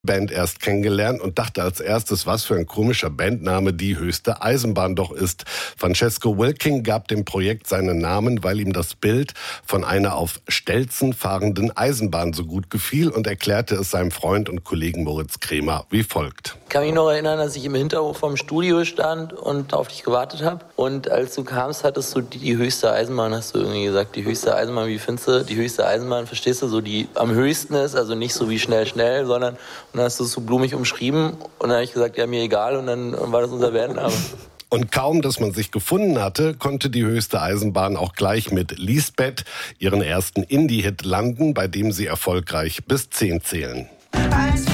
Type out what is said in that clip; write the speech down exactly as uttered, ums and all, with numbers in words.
Band erst kennengelernt und dachte als erstes, was für ein komischer Bandname Die höchste Eisenbahn doch ist. Francesco Wilking gab dem Projekt seinen Namen, weil ihm das Bild von einer auf Stelzen fahrenden Eisenbahn so gut gefiel und erklärte es seinem Freund und Kollegen Moritz Kremer wie folgt. Ich kann mich noch erinnern, dass ich im Hinterhof vom Studio stand und auf dich gewartet habe. Und als du kamst, hattest du die, die höchste Eisenbahn, hast du irgendwie gesagt. Die höchste Eisenbahn, wie findest du die höchste Eisenbahn? Verstehst du, so die am höchsten ist, also nicht so wie schnell, schnell, sondern und dann hast du es so blumig umschrieben. Und dann habe ich gesagt, ja, mir egal. Und dann war das unser Bandname. Und kaum, dass man sich gefunden hatte, konnte die höchste Eisenbahn auch gleich mit Lisbeth ihren ersten Indie-Hit landen, bei dem sie erfolgreich bis zehn zählen.